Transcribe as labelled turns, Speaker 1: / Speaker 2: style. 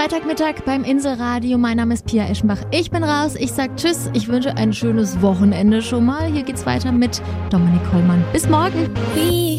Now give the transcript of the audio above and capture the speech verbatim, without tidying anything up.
Speaker 1: Freitagmittag beim Inselradio. Mein Name ist Pia Eschenbach. Ich bin raus. Ich sag Tschüss. Ich wünsche ein schönes Wochenende schon mal. Hier geht's weiter mit Dominik Hollmann. Bis morgen.